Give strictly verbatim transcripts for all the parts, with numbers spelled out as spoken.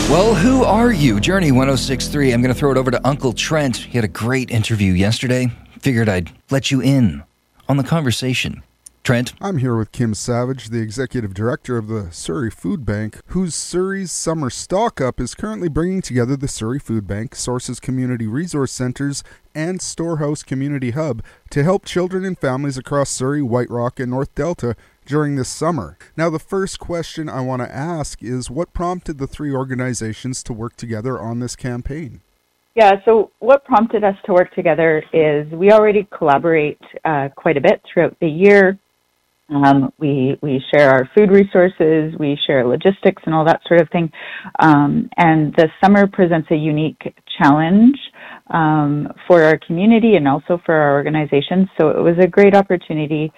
Well, who are you? Journey one oh six point three. I'm going to throw it over to Uncle Trent. He had a great interview yesterday. Figured I'd let you in on the conversation. Trent? I'm here with Kim Savage, the Executive Director of the Surrey Food Bank, whose Surrey's Summer Stock Up is currently bringing together the Surrey Food Bank, Sources Community Resource Centres, and Storehouse Community Hub to help children and families across Surrey, White Rock, and North Delta during this summer. Now, the first question I want to ask is, what prompted the three organizations to work together on this campaign? Yeah, so what prompted us to work together is we already collaborate uh, quite a bit throughout the year. Um, we we share our food resources, we share logistics and all that sort of thing. Um, and the summer presents a unique challenge um, for our community and also for our organization. So it was a great opportunity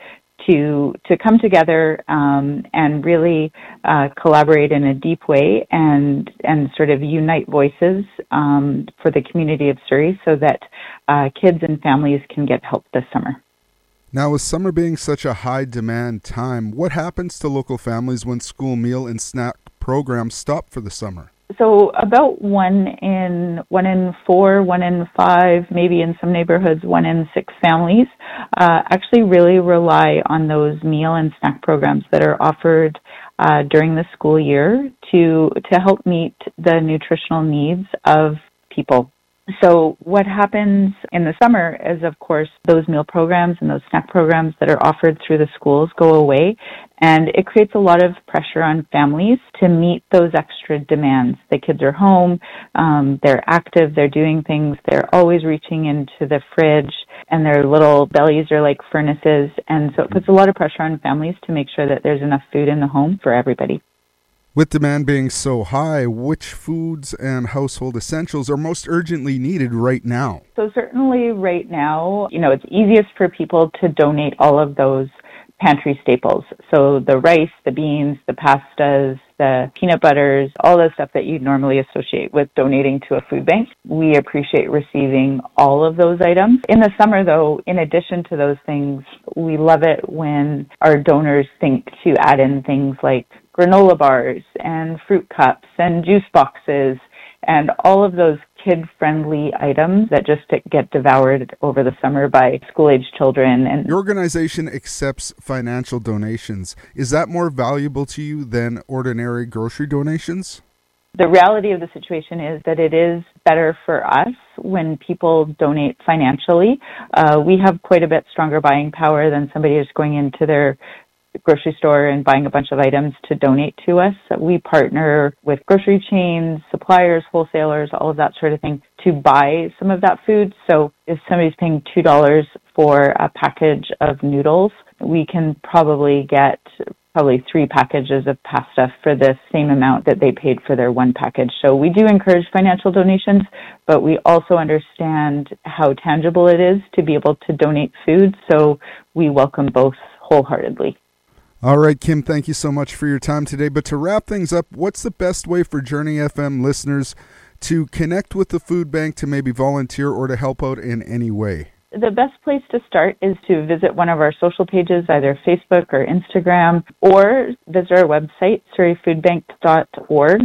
to to come together um, and really uh, collaborate in a deep way and and sort of unite voices um, for the community of Surrey so that uh, kids and families can get help this summer. Now, with summer being such a high demand time, what happens to local families when school meal and snack programs stop for the summer? So about one in one in four, one in five, maybe in some neighborhoods, one in six families uh, actually really rely on those meal and snack programs that are offered uh, during the school year to to help meet the nutritional needs of people. So what happens in the summer is, of course, those meal programs and those snack programs that are offered through the schools go away, and it creates a lot of pressure on families to meet those extra demands. The kids are home, um, they're active, they're doing things, they're always reaching into the fridge, and their little bellies are like furnaces, and so it puts a lot of pressure on families to make sure that there's enough food in the home for everybody. With demand being so high, which foods and household essentials are most urgently needed right now? So certainly right now, you know, it's easiest for people to donate all of those pantry staples. So the rice, the beans, the pastas, the peanut butters, all the stuff that you'd normally associate with donating to a food bank. We appreciate receiving all of those items. In the summer, though, in addition to those things, we love it when our donors think to add in things like granola bars and fruit cups and juice boxes and all of those kid-friendly items that just get devoured over the summer by school-age children. And your organization accepts financial donations. Is that more valuable to you than ordinary grocery donations? The reality of the situation is that it is better for us when people donate financially. Uh, we have quite a bit stronger buying power than somebody who's going into their grocery store and buying a bunch of items to donate to us. We partner with grocery chains, suppliers, wholesalers, all of that sort of thing to buy some of that food. So if somebody's paying two dollars for a package of noodles, we can probably get probably three packages of pasta for the same amount that they paid for their one package. So we do encourage financial donations, but we also understand how tangible it is to be able to donate food. So we welcome both wholeheartedly. All right, Kim, thank you so much for your time today. But to wrap things up, what's the best way for Journey F M listeners to connect with the food bank, to maybe volunteer or to help out in any way? The best place to start is to visit one of our social pages, either Facebook or Instagram, or visit our website, surrey food bank dot org.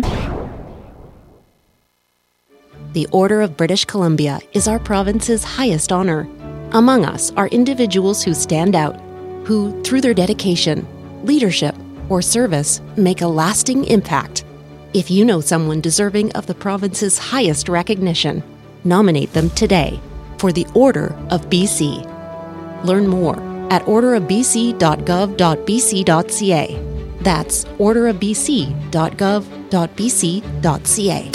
The Order of British Columbia is our province's highest honor. Among us are individuals who stand out, who, through their dedication, leadership, or service, make a lasting impact. If you know someone deserving of the province's highest recognition, nominate them today for the Order of B C. Learn more at order of b c dot gov dot b c dot c a. That's order of b c dot gov dot b c dot c a.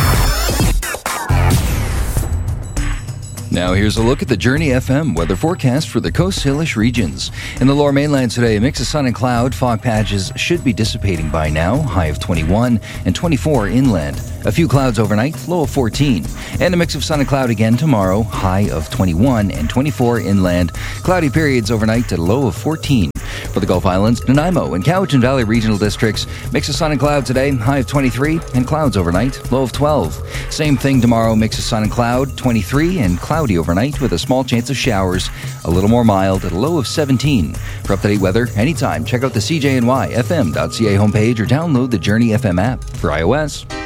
Now here's a look at the Journey F M weather forecast for the Coast Salish regions. In the Lower Mainland today, a mix of sun and cloud. Fog patches should be dissipating by now. High of twenty-one and twenty-four inland. A few clouds overnight, low of fourteen. And a mix of sun and cloud again tomorrow. High of twenty-one and twenty-four inland. Cloudy periods overnight at a low of fourteen. For the Gulf Islands, Nanaimo and Cowichan Valley regional districts, mix of sun and cloud today, high of twenty-three, and clouds overnight, low of twelve. Same thing tomorrow, mix of sun and cloud, twenty-three, and cloudy overnight with a small chance of showers, a little more mild at a low of seventeen. For up-to-date weather, anytime, check out the C J N Y F M dot C A homepage or download the Journey F M app for iOS.